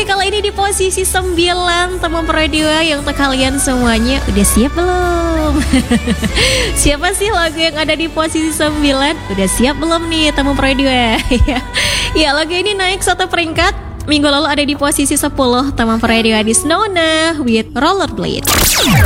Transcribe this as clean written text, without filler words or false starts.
Oke, kalau ini di posisi 9 teman radio yang untuk kalian semuanya udah siap belum? Siapa sih lagu yang ada di posisi 9? Udah siap belum nih teman radio ya? Ya, lagu ini naik 1 peringkat. Minggu lalu ada di posisi 10 teman radio Adis Nona with Rollerblade.